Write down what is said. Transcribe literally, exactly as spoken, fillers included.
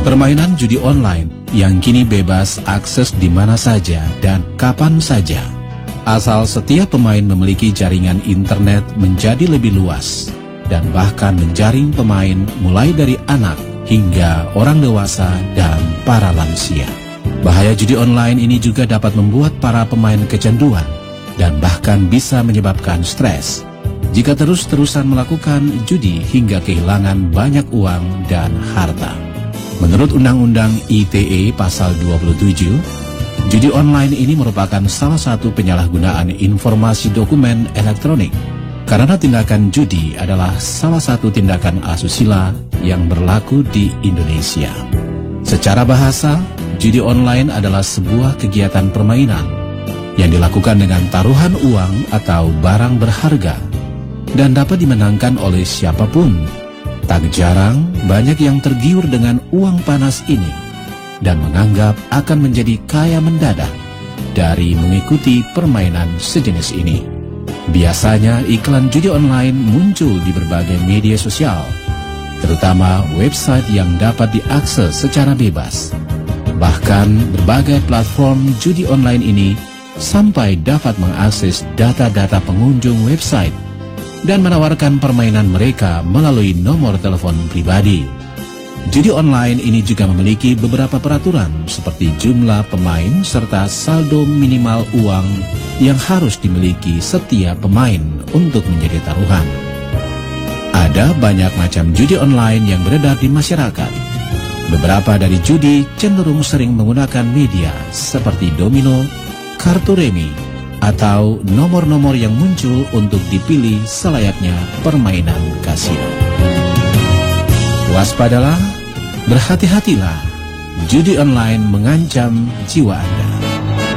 Permainan judi online yang kini bebas akses di mana saja dan kapan saja. Asal setiap pemain memiliki jaringan internet menjadi lebih luas dan bahkan menjaring pemain mulai dari anak hingga orang dewasa dan para lansia. Bahaya judi online ini juga dapat membuat para pemain kecanduan dan bahkan bisa menyebabkan stres jika terus-terusan melakukan judi hingga kehilangan banyak uang dan harta. Menurut Undang-Undang I T E Pasal dua puluh tujuh, judi online ini merupakan salah satu penyalahgunaan informasi dokumen elektronik karena tindakan judi adalah salah satu tindakan asusila yang berlaku di Indonesia. Secara bahasa, judi online adalah sebuah kegiatan permainan yang dilakukan dengan taruhan uang atau barang berharga dan dapat dimenangkan oleh siapapun. Tak jarang banyak yang tergiur dengan uang panas ini dan menganggap akan menjadi kaya mendadak dari mengikuti permainan sejenis ini. Biasanya iklan judi online muncul di berbagai media sosial, terutama website yang dapat diakses secara bebas. Bahkan berbagai platform judi online ini sampai dapat mengakses data-data pengunjung website dan menawarkan permainan mereka melalui nomor telepon pribadi. Judi online ini juga memiliki beberapa peraturan seperti jumlah pemain serta saldo minimal uang yang harus dimiliki setiap pemain untuk menjadi taruhan. Ada banyak macam judi online yang beredar di masyarakat. Beberapa dari judi cenderung sering menggunakan media seperti domino, kartu remi, atau nomor-nomor yang muncul untuk dipilih selayaknya permainan kasino. Waspadalah, berhati-hatilah, judi online mengancam jiwa Anda.